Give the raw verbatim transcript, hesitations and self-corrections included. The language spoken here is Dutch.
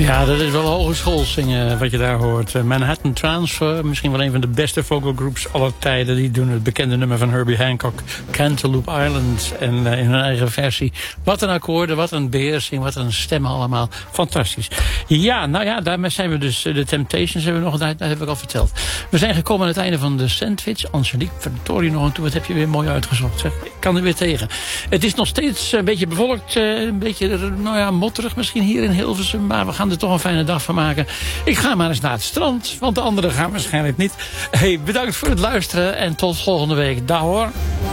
Ja, dat is wel hogeschool zingen wat je daar hoort. Manhattan Transfer, misschien wel een van de beste vocal groups aller tijden. Die doen het bekende nummer van Herbie Hancock, Cantaloupe Island. En uh, in hun eigen versie. Wat een akkoorden, wat een beheersing, wat een stem allemaal. Fantastisch. Ja, nou ja, daarmee zijn we dus. De Temptations hebben we nog, dat heb ik al verteld. We zijn gekomen aan het einde van de Sandwich. Angelique, verdorie nog aan toe. Wat heb je weer mooi uitgezocht, zeg. Ik kan er weer tegen. Het is nog steeds een beetje bevolkt. Een beetje, nou ja, motterig misschien hier in Hilversum. Maar we gaan er toch een fijne dag van maken. Ik ga maar eens naar het strand. Want de anderen gaan waarschijnlijk niet. Hey, bedankt voor het luisteren. En tot volgende week. Dag hoor.